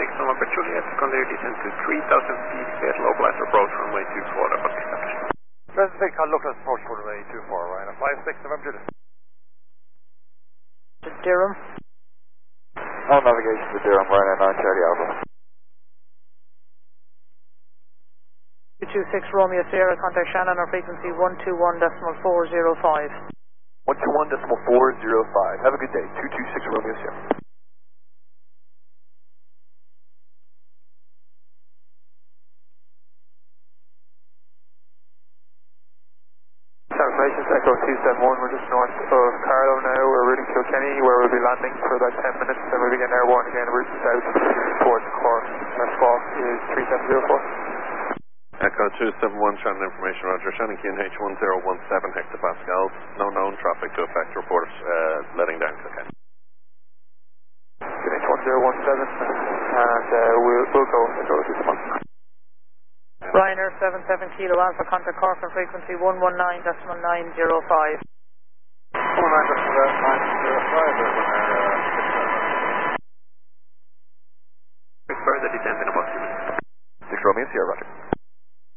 November Juliet, container descent to 3,000 feet, clear localized approach runway 24, report established. Present big call, localized approach runway 24, Ryan, 56 November Juliet. Durham. All navigation to Durham, Ryan 9 Charlie Alpha. 226 Romeo Sierra, contact Shannon on frequency 121.405. 121.405. Have a good day. 226 Romeo Sierra. Confirmation, Echo 271, we're just north of Carlow now, we're routing to Kilkenny where we'll be landing for about 10 minutes, then we'll begin airborne again, route south towards Cork. Our squawk is 3704. Echo 271, Shannon information, roger. Shannon QNH 1017 hectopascals, no known traffic to affect, report letting down Kilkenny. QNH 1017, and we'll go Echo 271. Ryanair 77 Kilo Alpha, contact Cork on frequency 119.905. 119.905. Further descent in about 2 minutes. 6 Romeo Sierra, roger.